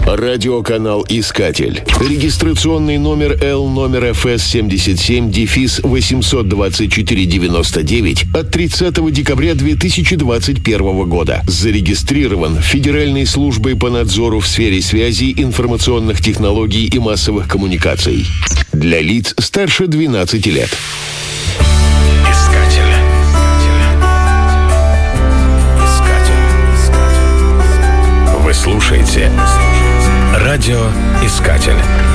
Радиоканал «Искатель». Регистрационный номер L-ФС-77-824-99 от 30 декабря 2021 года. Зарегистрирован Федеральной службой по надзору в сфере связи, информационных технологий и массовых коммуникаций. Для лиц старше 12 лет. Вы слушаете «Радиоискатель».